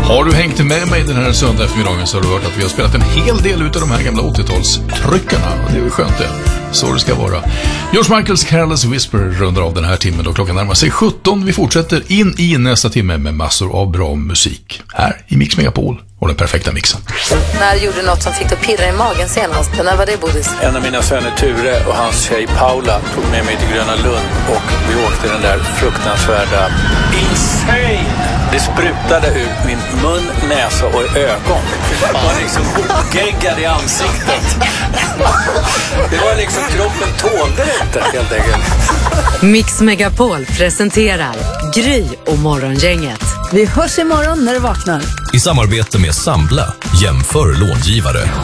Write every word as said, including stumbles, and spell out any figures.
Har du hängt med mig den här söndag eftermiddagen så har du hört att vi har spelat en hel del utav de här gamla åttiotalstryckarna. Och det är ju skönt det. Så det ska vara. George Michaels Careless Whisper rundar av den här timmen och klockan närmar sig sjutton. Vi fortsätter in i nästa timme med massor av bra musik. Här i Mix Megapol och den perfekta mixen. När gjorde något som fick att pirra i magen senast? När var det, Bodis? En av mina söner Ture och hans tjej Paula tog med mig till Gröna Lund och vi åkte den där fruktansvärda Insane! Det sprutade ur min mun, näsa och ögon. Det var liksom hopgeggad i ansiktet. Det var liksom, kroppen tålde det inte helt enkelt. Mix Megapol presenterar Gry och Morgongänget. Vi hörs imorgon när du vaknar. I samarbete med Sambla, jämför långivare.